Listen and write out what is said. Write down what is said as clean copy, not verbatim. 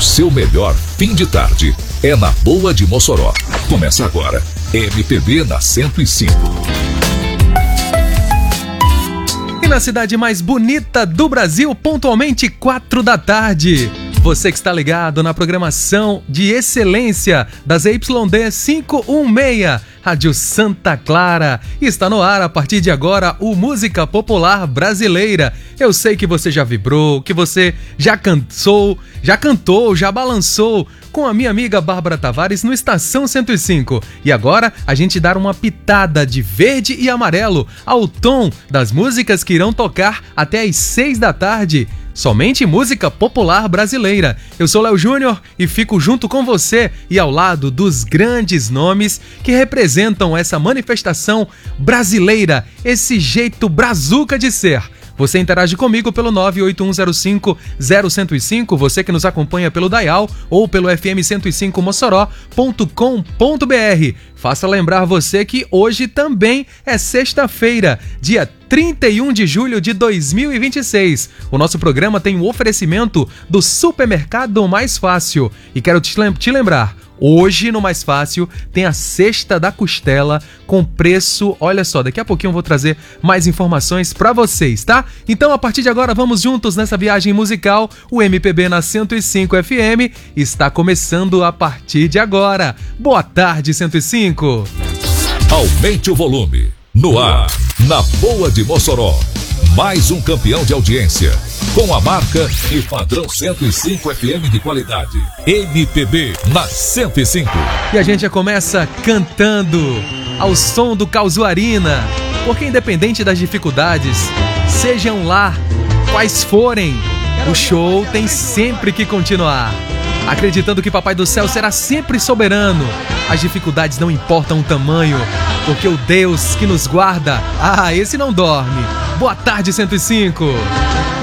seu melhor fim de tarde é na Boa de Mossoró. Começa agora, MPB na 105. E na cidade mais bonita do Brasil, pontualmente 4 da tarde. Você que está ligado na programação de excelência da ZYD 516, Rádio Santa Clara. Está no ar a partir de agora o Música Popular Brasileira. Eu sei que você já vibrou, que você já cantou, já balançou com a minha amiga Bárbara Tavares no Estação 105. E agora a gente dá uma pitada de verde e amarelo ao tom das músicas que irão tocar até às 6 da tarde. Somente música popular brasileira. Eu sou Léo Júnior e fico junto com você e ao lado dos grandes nomes que representam essa manifestação brasileira, esse jeito brazuca de ser. Você interage comigo pelo 98105-0105, você que nos acompanha pelo Dial ou pelo fm105mossoró.com.br. Faça lembrar você que hoje também é sexta-feira, dia 31 de julho de 2026. O nosso programa tem um oferecimento do Supermercado Mais Fácil. E quero te lembrar, hoje no Mais Fácil tem a cesta da costela com preço, olha só, daqui a pouquinho eu vou trazer mais informações pra vocês, tá? Então a partir de agora vamos juntos nessa viagem musical. O MPB na 105 FM está começando a partir de agora. Boa tarde, 105. Aumente o volume. No ar, na Boa de Mossoró, mais um campeão de audiência, com a marca e padrão 105 FM de qualidade. MPB na 105. E a gente já começa cantando ao som do Causuarina, porque independente das dificuldades, sejam lá quais forem, o show tem sempre que continuar. Acreditando que Papai do Céu será sempre soberano, as dificuldades não importam o tamanho, porque o Deus que nos guarda, esse não dorme. Boa tarde, 105.